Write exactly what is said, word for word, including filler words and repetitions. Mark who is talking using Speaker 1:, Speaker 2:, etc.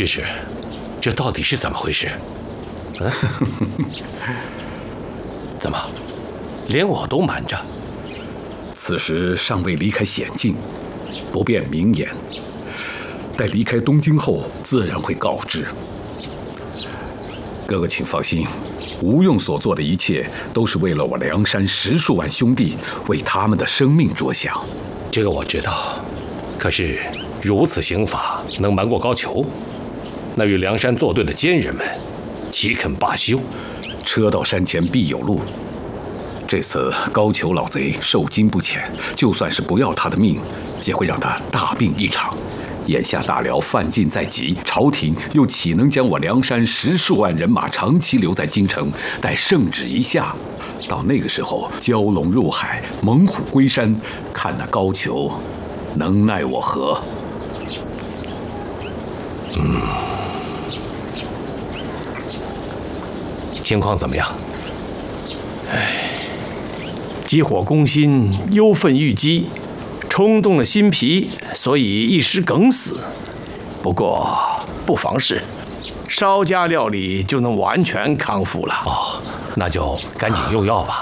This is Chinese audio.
Speaker 1: 使，这到底是怎么回事？嗯，怎么，连我都瞒着？
Speaker 2: 此时尚未离开险境，不便明言。待离开东京后，自然会告知。哥哥，请放心，吴用所做的一切都是为了我梁山十数万兄弟，为他们的生命着想。
Speaker 1: 这个我知道，可是如此刑法能瞒过高俅？那与梁山作对的奸人们，岂肯罢休？
Speaker 2: 车到山前必有路。这次高俅老贼受惊不浅，就算是不要他的命，也会让他大病一场。眼下大辽犯禁在即，朝廷又岂能将我梁山十数万人马长期留在京城？待圣旨一下，到那个时候，蛟龙入海，猛虎归山，看那高俅能奈我何？
Speaker 1: 嗯，情况怎么样？唉，急火攻心，忧愤郁积，冲动了心脾，所以一时梗死。不过不妨事，稍加料理就能完全康复了。哦，那就赶紧用药吧。